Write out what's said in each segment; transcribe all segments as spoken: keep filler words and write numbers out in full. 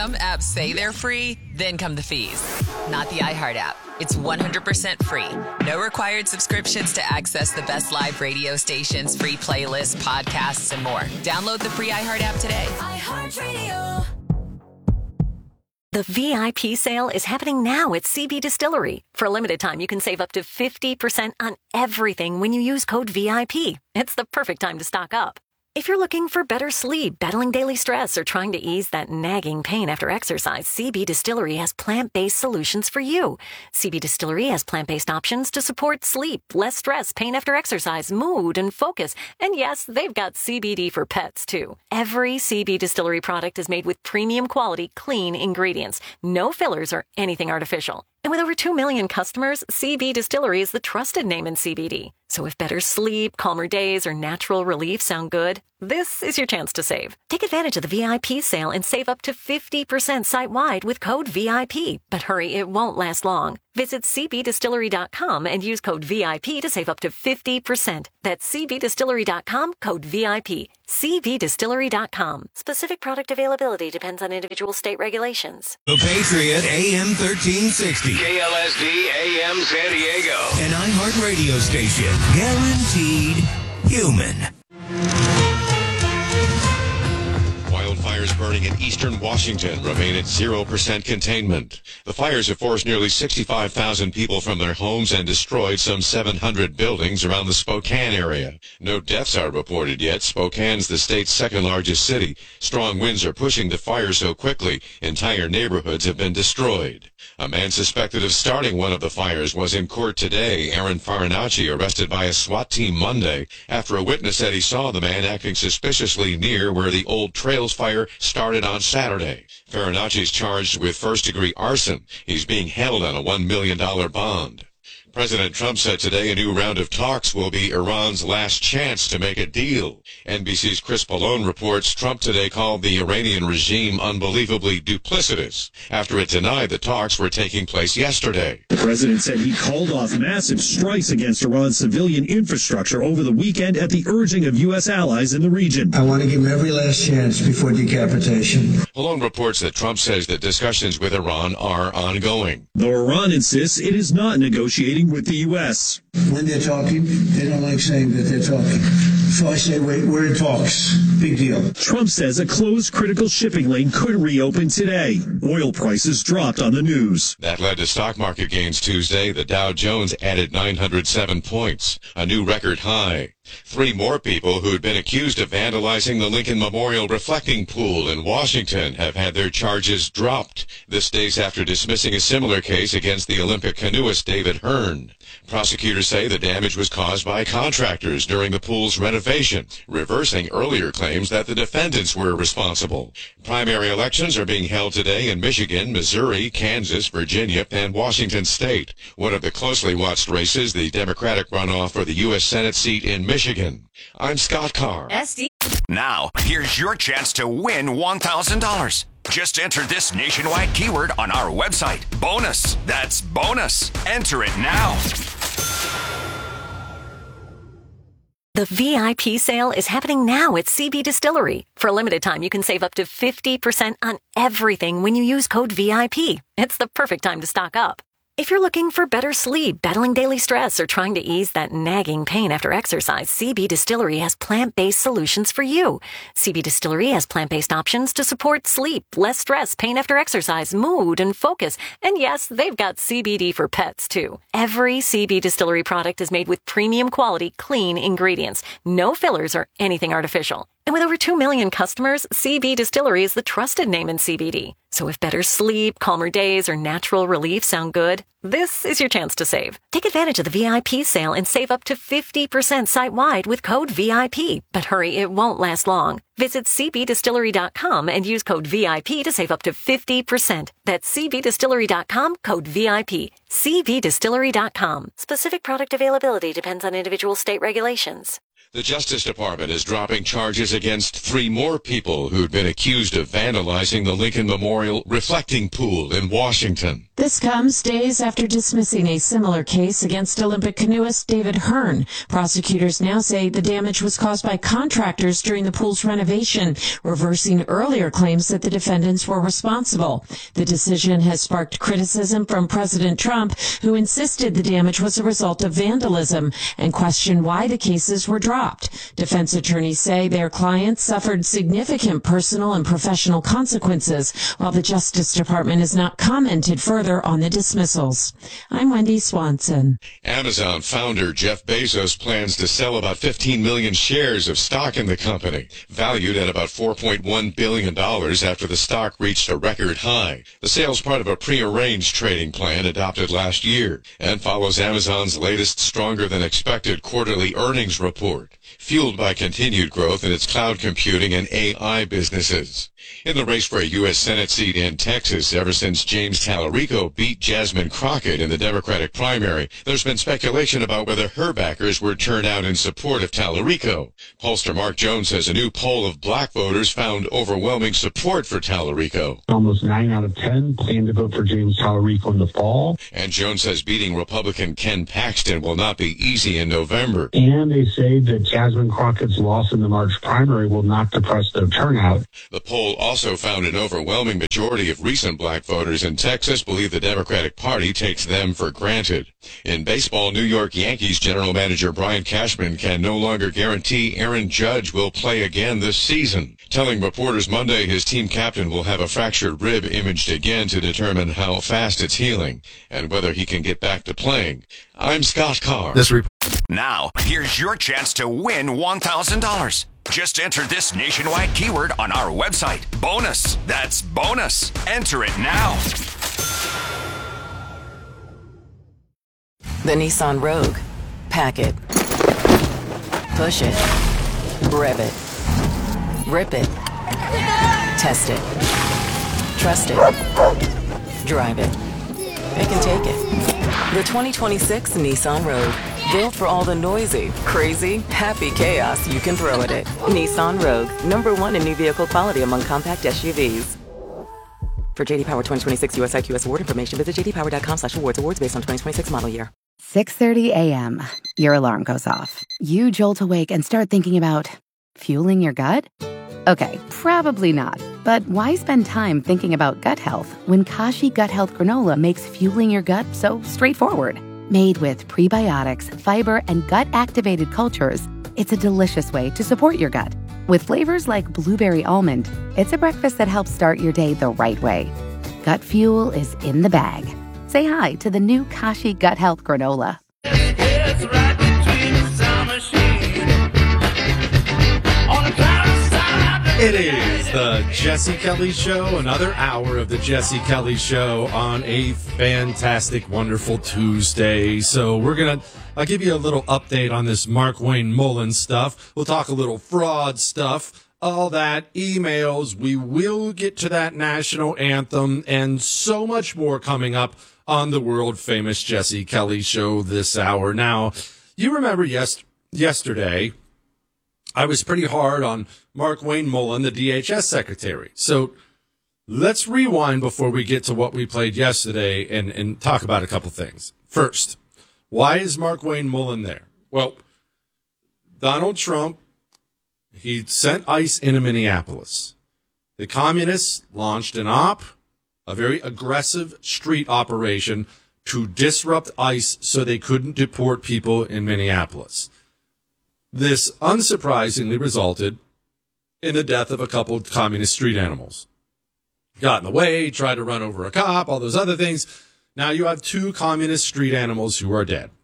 Some apps say they're free, then come the fees. Not the iHeart app. It's one hundred percent free. No required subscriptions to access the best live radio stations, free playlists, podcasts, and more. Download the free iHeart app today. iHeartRadio. The V I P sale is happening now at C B Distillery. For a limited time, you can save up to fifty percent on everything when you use code V I P. It's the perfect time to stock up. If you're looking for better sleep, battling daily stress, or trying to ease that nagging pain after exercise, C B Distillery has plant-based solutions for you. C B Distillery has plant-based options to support sleep, less stress, pain after exercise, mood, and focus. And yes, they've got C B D for pets, too. Every C B Distillery product is made with premium quality, clean ingredients. No fillers or anything artificial. And with over two million customers, C B Distillery is the trusted name in C B D. So if better sleep, calmer days, or natural relief sound good, this is your chance to save. Take advantage of the V I P sale and save up to fifty percent site-wide with code V I P. But hurry, it won't last long. Visit c b distillery dot com and use code V I P to save up to fifty percent. That's c b distillery dot com, code V I P. c b distillery dot com. Specific product availability depends on individual state regulations. The Patriot A M thirteen sixty. K L S D A M San Diego. An iHeart radio station. Guaranteed human. Wildfires burning in eastern Washington remain at zero percent containment. The fires have forced nearly sixty-five thousand people from their homes and destroyed some seven hundred buildings around the Spokane area. No deaths are reported yet. Spokane's the state's second largest city. Strong winds are pushing the fire so quickly, entire neighborhoods have been destroyed. A man suspected of starting one of the fires was in court today. Aaron Farinacci arrested by a SWAT team Monday after a witness said he saw the man acting suspiciously near where the Old Trails fire started on Saturday. Farinacci's charged with first-degree arson. He's being held on a one million dollars bond. President Trump said today a new round of talks will be Iran's last chance to make a deal. N B C's Chris Pallone reports Trump today called the Iranian regime unbelievably duplicitous after it denied the talks were taking place yesterday. The president said he called off massive strikes against Iran's civilian infrastructure over the weekend at the urging of U S allies in the region. I want to give him every last chance before decapitation. Pallone reports that Trump says that discussions with Iran are ongoing. Though Iran insists it is not negotiating with the U S. When they're talking, they don't like saying that they're talking. So I say, wait, we're in talks. Big deal. Trump says a closed critical shipping lane could reopen today. Oil prices dropped on the news. That led to stock market gains Tuesday. The Dow Jones added nine hundred seven points, a new record high. Three more people who had been accused of vandalizing the Lincoln Memorial reflecting pool in Washington have had their charges dropped. This days after dismissing a similar case against the Olympic canoeist David Hearn. Prosecutors say the damage was caused by contractors during the pool's renovation, reversing earlier claims that the defendants were responsible. Primary elections are being held today in Michigan, Missouri, Kansas, Virginia, and Washington State. One of the closely watched races, the Democratic runoff for the U S Senate seat in Michigan. I'm Scott Carr. S D. Now, here's your chance to win one thousand dollars. Just enter this nationwide keyword on our website. Bonus. That's bonus. Enter it now. The V I P sale is happening now at C B Distillery. For a limited time, you can save up to fifty percent on everything when you use code V I P. It's the perfect time to stock up. If you're looking for better sleep, battling daily stress, or trying to ease that nagging pain after exercise, C B Distillery has plant-based solutions for you. C B Distillery has plant-based options to support sleep, less stress, pain after exercise, mood, and focus. And yes, they've got C B D for pets, too. Every C B Distillery product is made with premium quality, clean ingredients. No fillers or anything artificial. And with over two million customers, C B Distillery is the trusted name in C B D. So if better sleep, calmer days, or natural relief sound good, this is your chance to save. Take advantage of the V I P sale and save up to fifty percent site-wide with code V I P. But hurry, it won't last long. Visit c b distillery dot com and use code V I P to save up to fifty percent. That's c b distillery dot com, code V I P. c b distillery dot com. Specific product availability depends on individual state regulations. The Justice Department is dropping charges against three more people who'd been accused of vandalizing the Lincoln Memorial reflecting pool in Washington. This comes days after dismissing a similar case against Olympic canoeist David Hearn. Prosecutors now say the damage was caused by contractors during the pool's renovation, reversing earlier claims that the defendants were responsible. The decision has sparked criticism from President Trump, who insisted the damage was a result of vandalism and questioned why the cases were dropped. Defense attorneys say their clients suffered significant personal and professional consequences, while the Justice Department has not commented further on the dismissals. I'm Wendy Swanson. Amazon founder Jeff Bezos plans to sell about fifteen million shares of stock in the company, valued at about four point one billion dollars after the stock reached a record high. The sale's part of a prearranged trading plan adopted last year and follows Amazon's latest stronger-than-expected quarterly earnings report, fueled by continued growth in its cloud computing and A I businesses. In the race for a U S Senate seat in Texas, ever since James Tallarico beat Jasmine Crockett in the Democratic primary, there's been speculation about whether her backers would turn out in support of Tallarico. Pollster Mark Jones says a new poll of black voters found overwhelming support for Tallarico. Almost nine out of ten plan to vote for James Tallarico in the fall. And Jones says beating Republican Ken Paxton will not be easy in November. And they say that Jasmine Crockett's loss in the March primary will not depress their turnout. The poll also found an overwhelming majority of recent black voters in Texas believe the Democratic Party takes them for granted. In baseball, New York Yankees general manager Brian Cashman can no longer guarantee Aaron Judge will play again this season, telling reporters Monday his team captain will have a fractured rib imaged again to determine how fast it's healing and whether he can get back to playing. I'm Scott Carr. This report. Now, here's your chance to win one thousand dollars. Just enter this nationwide keyword on our website. Bonus. That's bonus. Enter it now. The Nissan Rogue. Pack it. Push it. Rev it. Rip it. Test it. Trust it. Drive it. It can take it. The twenty twenty-six Nissan Rogue. Built for all the noisy, crazy, happy chaos you can throw at it. Nissan Rogue, number one in new vehicle quality among compact S U Vs. For J D Power twenty twenty-six U S I Q S award information, visit j d power dot com slash awards. Awards based on twenty twenty-six model year. six thirty a.m. Your alarm goes off. You jolt awake and start thinking about fueling your gut? Okay, probably not. But why spend time thinking about gut health when Kashi Gut Health Granola makes fueling your gut so straightforward? Made with prebiotics, fiber, and gut-activated cultures, it's a delicious way to support your gut. With flavors like blueberry almond, it's a breakfast that helps start your day the right way. Gut fuel is in the bag. Say hi to the new Kashi Gut Health Granola. It's right between the sound machine. On the power side. It is the Jesse Kelly Show, another hour of the Jesse Kelly Show on a fantastic, wonderful Tuesday. So we're going to, I'll give you a little update on this Markwayne Mullins stuff. We'll talk a little fraud stuff, all that, emails. We will get to that national anthem and so much more coming up on the world famous Jesse Kelly Show this hour. Now, you remember yes, yesterday, I was pretty hard on Markwayne Mullin, the D H S secretary. So let's rewind before we get to what we played yesterday and, and talk about a couple things. First, why is Markwayne Mullin there? Well, Donald Trump, he sent ICE into Minneapolis. The communists launched an op, a very aggressive street operation to disrupt ICE so they couldn't deport people in Minneapolis. This unsurprisingly resulted in the death of a couple of communist street animals. Got in the way, tried to run over a cop, all those other things. Now you have two communist street animals who are dead.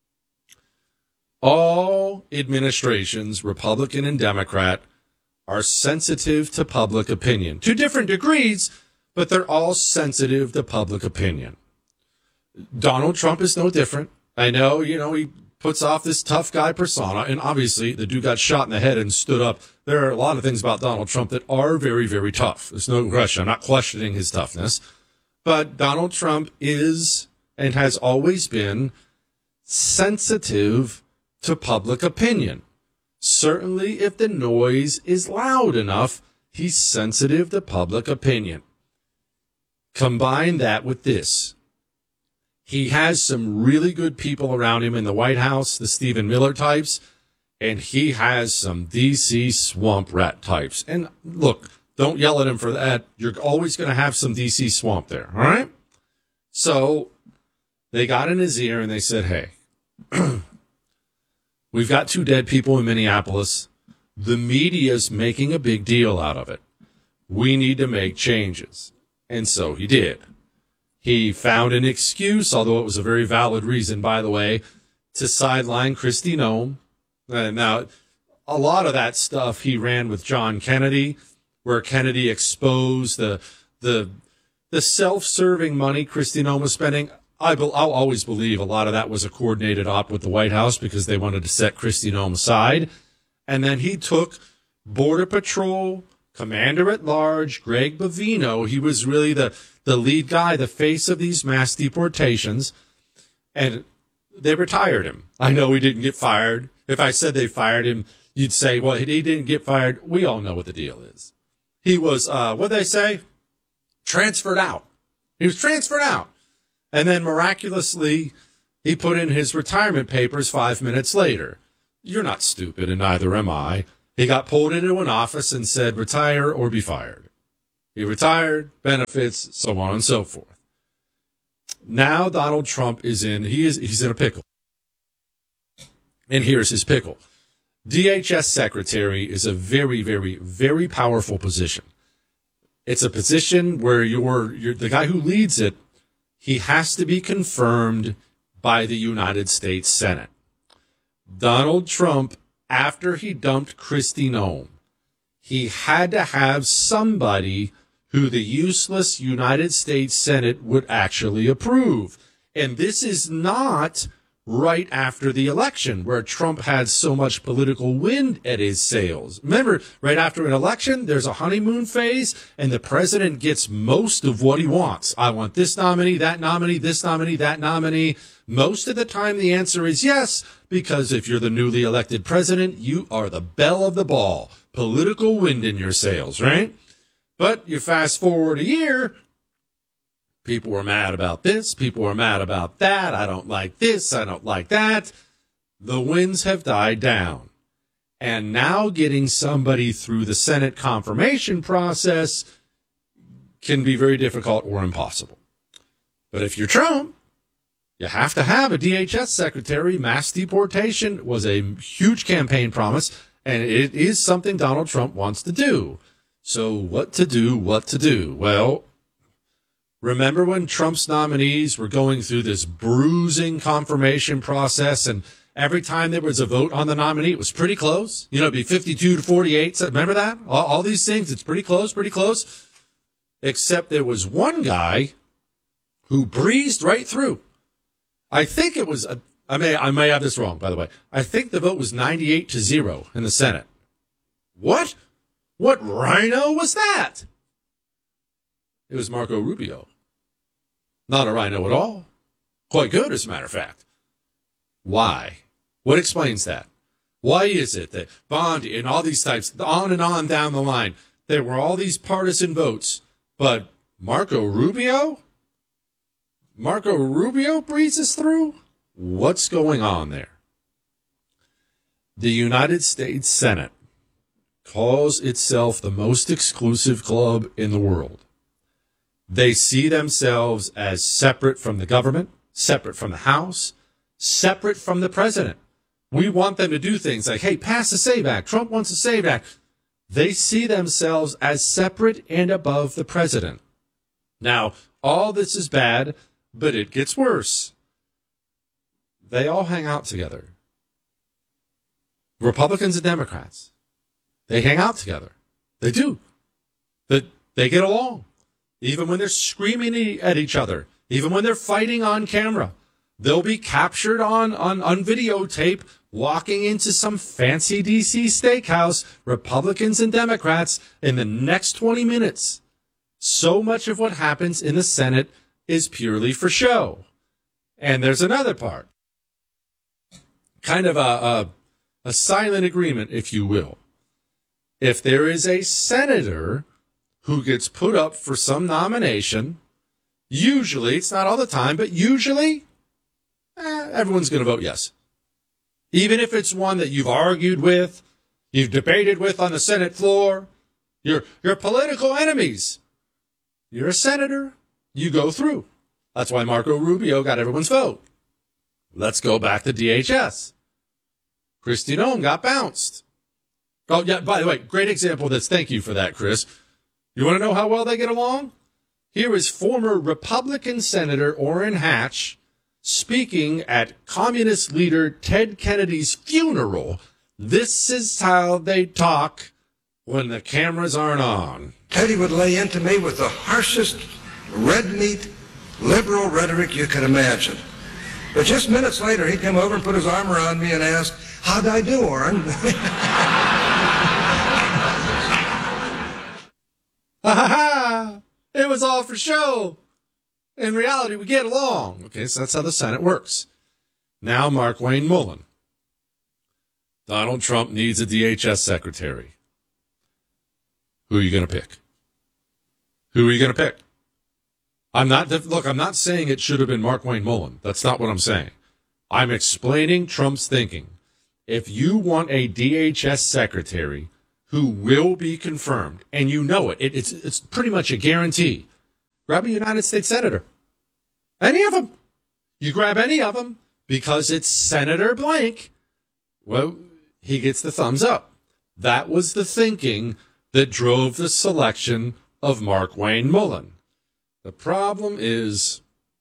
All administrations, Republican and Democrat, are sensitive to public opinion. To different degrees, but they're all sensitive to public opinion. Donald Trump is no different. I know, you know, he puts off this tough guy persona, and obviously the dude got shot in the head and stood up. There are a lot of things about Donald Trump that are very, very tough. There's no question. I'm not questioning his toughness. But Donald Trump is and has always been sensitive to public opinion. Certainly if the noise is loud enough, he's sensitive to public opinion. Combine that with this. He has some really good people around him in the White House, the Stephen Miller types, and he has some D C swamp rat types. And look, don't yell at him for that. You're always going to have some D C swamp there, all right? So they got in his ear and they said, hey, we've got two dead people in Minneapolis. The media's making a big deal out of it. We need to make changes. And so he did. He found an excuse, although it was a very valid reason, by the way, to sideline Kristi Noem. And now, a lot of that stuff he ran with John Kennedy, where Kennedy exposed the the the self-serving money Kristi Noem was spending. I be, I'll always believe a lot of that was a coordinated op with the White House because they wanted to set Kristi Noem aside. And then he took Border Patrol Commander-at-Large Greg Bovino. He was really the, the lead guy, the face of these mass deportations. And they retired him. I know he didn't get fired. If I said they fired him, you'd say, well, he didn't get fired. We all know what the deal is. He was, uh, what'd they say? Transferred out. He was transferred out. And then miraculously, he put in his retirement papers five minutes later. You're not stupid, and neither am I. He got pulled into an office and said, retire or be fired. He retired, benefits, so on and so forth. Now Donald Trump is in, he is, he's in a pickle. And here's his pickle. D H S secretary is a very, very, very powerful position. It's a position where you're, you're the guy who leads it, he has to be confirmed by the United States Senate. Donald Trump, after he dumped Kristi Noem, he had to have somebody who the useless United States Senate would actually approve. And this is not right after the election where Trump had so much political wind at his sails. Remember, right after an election, there's a honeymoon phase and the president gets most of what he wants. I want this nominee, that nominee, this nominee, that nominee. Most of the time, the answer is yes, because if you're the newly elected president, you are the belle of the ball. Political wind in your sails, right? But you fast forward a year, people were mad about this, people were mad about that, I don't like this, I don't like that. The winds have died down. And now getting somebody through the Senate confirmation process can be very difficult or impossible. But if you're Trump, you have to have a D H S secretary. Mass deportation was a huge campaign promise, and it is something Donald Trump wants to do. So what to do, what to do? Well, remember when Trump's nominees were going through this bruising confirmation process, and every time there was a vote on the nominee, it was pretty close? You know, it'd be fifty-two to forty-eight. So remember that? All, all these things, it's pretty close, pretty close. Except there was one guy who breezed right through. I think it was, a, I may I may have this wrong, by the way. I think the vote was ninety-eight to zero in the Senate. What? What rhino was that? It was Marco Rubio. Not a rhino at all. Quite good, as a matter of fact. Why? What explains that? Why is it that Bondi and all these types, on and on down the line, there were all these partisan votes, but Marco Rubio? Marco Rubio breezes through? What's going on there? The United States Senate calls itself the most exclusive club in the world. They see themselves as separate from the government, separate from the House, separate from the president. We want them to do things like, hey, pass the SAVE Act. Trump wants a SAVE Act. They see themselves as separate and above the president. Now, all this is bad, but it gets worse. They all hang out together. Republicans and Democrats. They hang out together. They do. But they get along. Even when they're screaming at each other. Even when they're fighting on camera. They'll be captured on, on, on videotape walking into some fancy D C steakhouse, Republicans and Democrats, in the next twenty minutes. So much of what happens in the Senate is purely for show. And there's another part. Kind of a, a, a silent agreement, if you will. If there is a senator who gets put up for some nomination, usually, it's not all the time, but usually, eh, everyone's going to vote yes. Even if it's one that you've argued with, you've debated with on the Senate floor, you're, you're political enemies. You're a senator, you go through. That's why Marco Rubio got everyone's vote. Let's go back to D H S. Kristi Noem got bounced. Oh, yeah, by the way, great example of this. Thank you for that, Chris. You want to know how well they get along? Here is former Republican Senator Orrin Hatch speaking at communist leader Ted Kennedy's funeral. This is how they talk when the cameras aren't on. Teddy would lay into me with the harshest red meat liberal rhetoric you could imagine. But just minutes later, he'd come over and put his arm around me and ask, how'd I do, Orrin? Ha ha ha! It was all for show. In reality, we get along. Okay, so that's how the Senate works. Now, Markwayne Mullin. Donald Trump needs a D H S secretary. Who are you going to pick? Who are you going to pick? I'm not, look, I'm not saying it should have been Markwayne Mullin. That's not what I'm saying. I'm explaining Trump's thinking. If you want a D H S secretary who will be confirmed, and you know it, it it's, it's pretty much a guarantee, grab a United States Senator. Any of them. You grab any of them because it's Senator blank. Well, he gets the thumbs up. That was the thinking that drove the selection of Markwayne Mullin. The problem is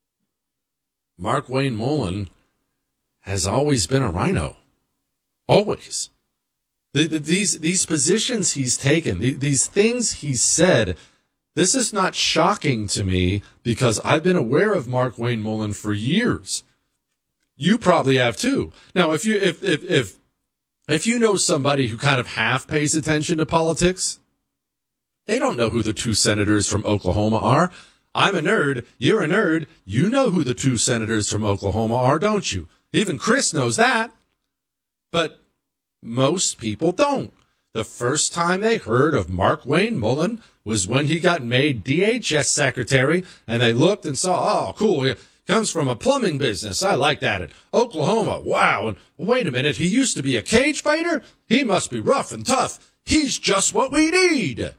Markwayne Mullin has always been a rhino. Always. The, the, these, these positions he's taken, the, these things he's said, this is not shocking to me because I've been aware of Markwayne Mullin for years. You probably have too. Now, if you, if, if, if, if you know somebody who kind of half pays attention to politics, they don't know who the two senators from Oklahoma are. I'm a nerd. You're a nerd. You know who the two senators from Oklahoma are, don't you? Even Chris knows that. But most people don't. The first time they heard of Markwayne Mullin was when he got made D H S secretary, and they looked and saw, oh, cool, he comes from a plumbing business. I like that. In Oklahoma, wow. And wait a minute, he used to be a cage fighter? He must be rough and tough. He's just what we need.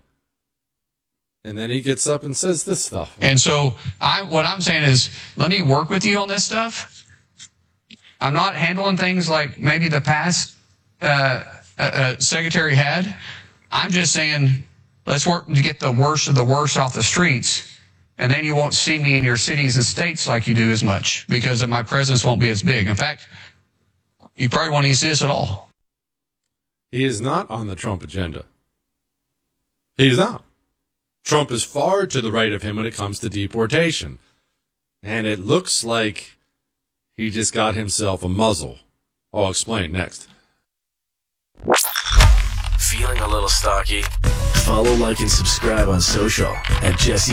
And then he gets up and says this stuff. And so I, what I'm saying is, let me work with you on this stuff. I'm not handling things like maybe the past uh, uh, secretary had. I'm just saying, let's work to get the worst of the worst off the streets. And then you won't see me in your cities and states like you do as much because my presence won't be as big. In fact, you probably won't even see us at all. He is not on the Trump agenda. He's not. Trump is far to the right of him when it comes to deportation. And it looks like he just got himself a muzzle. I'll explain next. Feeling a little stocky? Follow, like, and subscribe on social at Jesse